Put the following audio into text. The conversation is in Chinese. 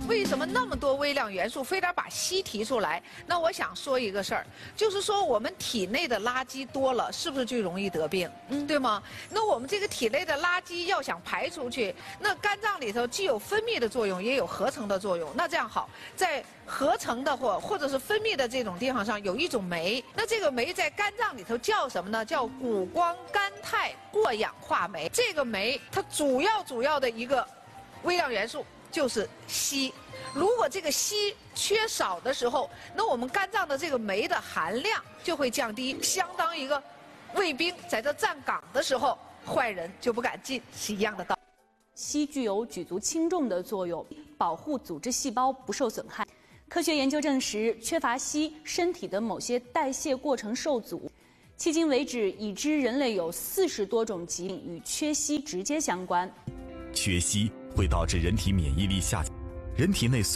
为什么那么多微量元素非得把硒提出来？那我想说一个事儿，就是说我们体内的垃圾多了，是不是就容易得病？对吗？那我们这个体内的垃圾要想排出去，那肝脏里头既有分泌的作用，也有合成的作用。那这样好，在合成的或者是分泌的这种地方上有一种酶，那这个酶在肝脏里头叫什么呢？叫谷胱甘肽过氧化酶。这个酶它主要的一个微量元素就是硒。如果这个硒缺少的时候，那我们肝脏的这个酶的含量就会降低，相当一个卫兵在这站岗的时候，坏人就不敢进，是一样的道理。 硒具有举足轻重的作用，保护组织细胞不受损害。科学研究证实，缺乏硒，身体的某些代谢过程受阻。迄今为止，已知人类有40多种疾病与缺硒直接相关。 缺硒会导致人体免疫力下降，人体内